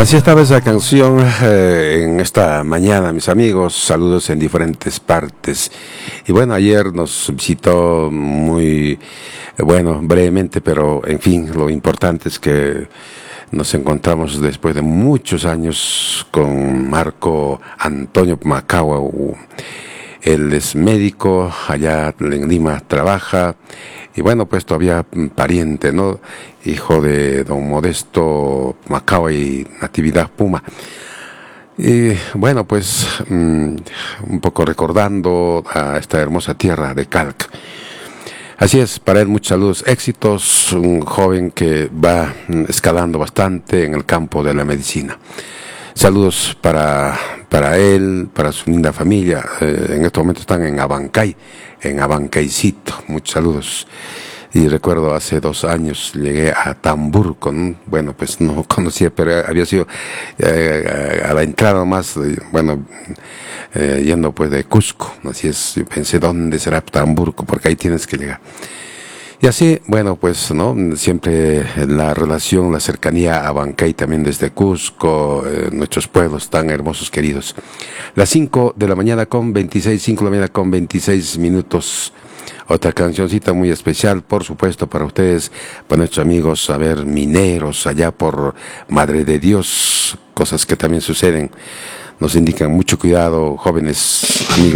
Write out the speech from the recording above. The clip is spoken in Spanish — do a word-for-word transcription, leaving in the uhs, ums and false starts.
Así estaba esa canción eh, en esta mañana, mis amigos. Saludos en diferentes partes. Y bueno, ayer nos visitó muy, eh, bueno, brevemente, pero en fin, lo importante es que nos encontramos después de muchos años con Marco Antonio Macagua. Él es médico, allá en Lima trabaja, y bueno, pues todavía pariente, ¿no? Hijo de don Modesto Macagua y Natividad Puma. Y bueno, pues um, un poco recordando a esta hermosa tierra de Calc. Así es, para él muchos saludos, éxitos, un joven que va escalando bastante en el campo de la medicina. Saludos para, para él, para su linda familia. Eh, en estos momentos están en Abancay, en Abancaycito. Muchos saludos. Y recuerdo hace dos años llegué a Tamburco, ¿no? Bueno, pues no conocía, pero había sido eh, a la entrada más, eh, bueno, eh, yendo pues de Cusco. Así es, yo pensé, ¿dónde será Tamburco? Porque ahí tienes que llegar. Y así, bueno, pues, ¿no? Siempre la relación, la cercanía a Abancay también desde Cusco, eh, nuestros pueblos tan hermosos, queridos. Las cinco de la mañana con veintiséis, cinco de la mañana con veintiséis minutos. Otra cancioncita muy especial, por supuesto, para ustedes, para nuestros amigos, a ver, mineros allá por Madre de Dios, cosas que también suceden. Nos indican mucho cuidado, jóvenes amigos.